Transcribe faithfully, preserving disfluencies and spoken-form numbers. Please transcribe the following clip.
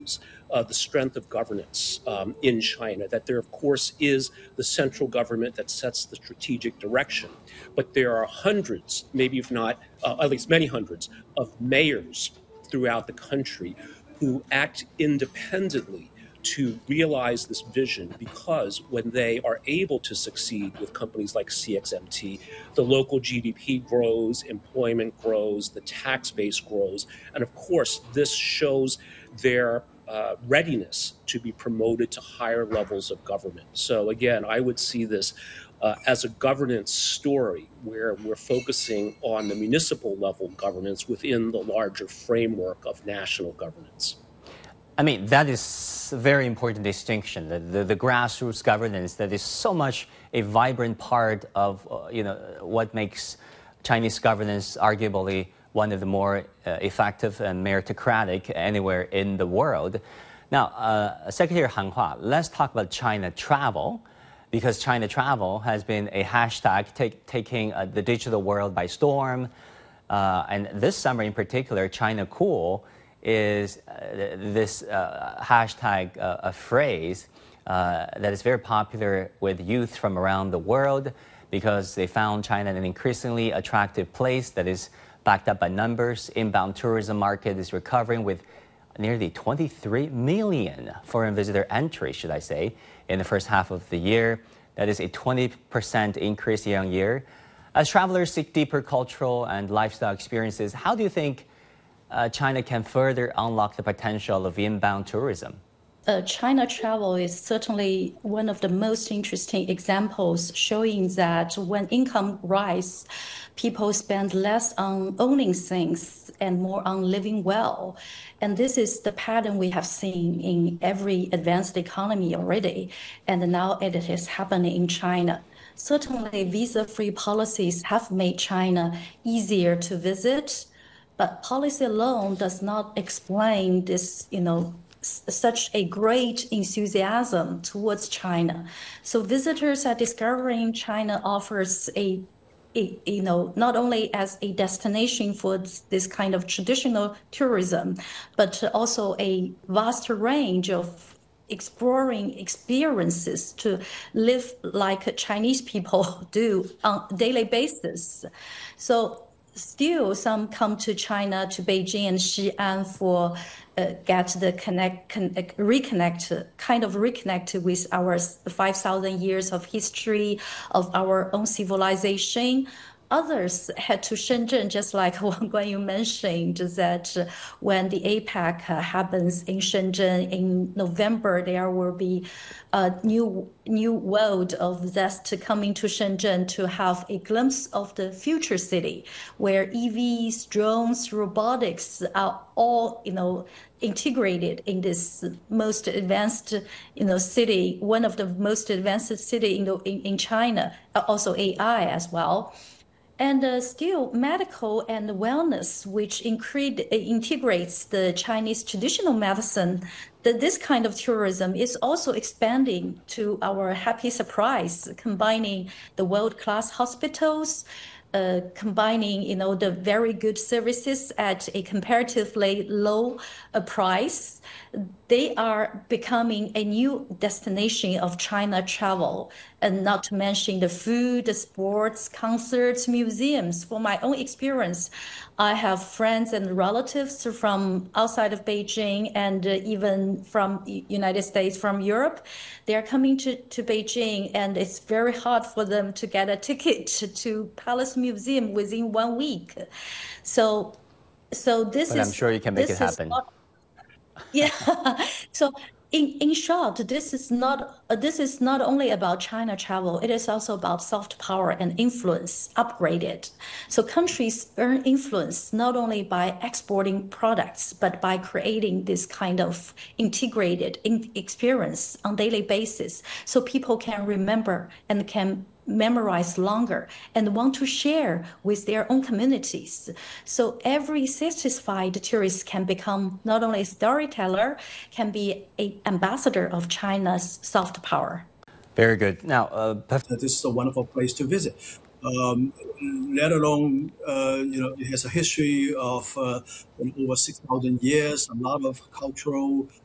Uh, the strength of governance um, in China, that there, of course, is the central government that sets the strategic direction. But there are hundreds, maybe if not, uh, at least many hundreds, of mayors throughout the country who act independently to realize this vision, because when they are able to succeed with companies like C X M T, the local G D P grows, employment grows, the tax base grows, and of course, this shows their uh, readiness to be promoted to higher levels of government. So again, I would see this uh, as a governance story where we're focusing on the municipal level governance within the larger framework of national governance. I mean, that is a very important distinction, the, the, the grassroots governance that is so much a vibrant part of, uh, you know, what makes Chinese governance arguably one of the more uh, effective and meritocratic anywhere in the world. Now, uh, Secretary Han Hua, let's talk about China travel, because China travel has been a hashtag take, taking uh, the digital world by storm. Uh, and this summer in particular, China Cool is uh, this uh, hashtag, uh, a phrase uh, that is very popular with youth from around the world, because they found China an increasingly attractive place that is backed up by numbers. Inbound tourism market is recovering with nearly twenty-three million foreign visitor entries, should I say, in the first half of the year. That is a twenty percent increase year on year. As travelers seek deeper cultural and lifestyle experiences, how do you think uh, China can further unlock the potential of inbound tourism? Uh, China travel is certainly one of the most interesting examples, showing that when income rise, people spend less on owning things and more on living well. And this is the pattern we have seen in every advanced economy already, and now it is happening in China. Certainly, visa-free policies have made China easier to visit, but policy alone does not explain this, you know, such a great enthusiasm towards China. So visitors are discovering China offers a, a, you know, not only as a destination for this kind of traditional tourism, but also a vast range of exploring experiences to live like Chinese people do on a daily basis. So still, some come to China, to Beijing and Xi'an for uh, get the connect, connect, reconnect, kind of reconnect with our five thousand years of history of our own civilization. Others head to Shenzhen, just like Wang Guanyu mentioned, that when the APEC happens in Shenzhen in November, there will be a new new world of zest coming to Shenzhen to have a glimpse of the future city, where E Vs, drones, robotics are all, you know, integrated in this most advanced, you know, city, one of the most advanced city in, the, in, in China, also A I as well. And uh, still, medical and wellness, which incre- integrates the Chinese traditional medicine, that this kind of tourism is also expanding to our happy surprise, combining the world-class hospitals, uh, combining, you know, the very good services at a comparatively low uh, price. They are becoming a new destination of China travel, and not to mention the food, the sports, concerts, museums. For my own experience, I have friends and relatives from outside of Beijing and uh, even from the United States, from Europe. They are coming to, to Beijing, and it's very hard for them to get a ticket to Palace Museum within one week. So, so this but is. I'm sure you can make it happen. Not, yeah. So in, in short, this is not uh, this is not only about China travel. It is also about soft power and influence upgraded. So countries earn influence not only by exporting products, but by creating this kind of integrated in experience on daily basis, so people can remember and can memorize longer and want to share with their own communities. So every satisfied tourist can become not only a storyteller, can be an ambassador of China's soft power. Very good. Now, uh, this is a wonderful place to visit. Um, let alone, uh, you know, it has a history of uh, over six thousand years, a lot of cultural